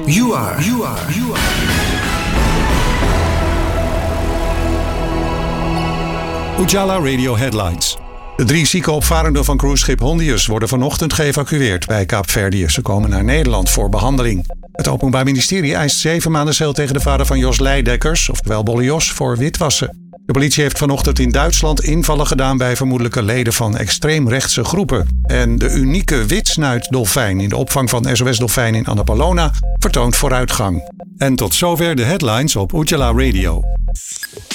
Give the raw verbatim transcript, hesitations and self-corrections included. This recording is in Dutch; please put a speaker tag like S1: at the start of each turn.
S1: You are. You are. You are.
S2: Ujala Radio Headlines. De drie zieke opvarenden van cruiseschip Hondius worden vanochtend geëvacueerd bij Kaapverdië. Ze komen naar Nederland voor behandeling. Het Openbaar Ministerie eist zeven maanden cel tegen de vader van Jos Leidekkers, oftewel Bolle Jos, voor witwassen. De politie heeft vanochtend in Duitsland invallen gedaan bij vermoedelijke leden van extreemrechtse groepen. En de unieke witsnuitdolfijn in de opvang van S O S-dolfijn in Annapolona vertoont vooruitgang. En tot zover de headlines op Ujala Radio.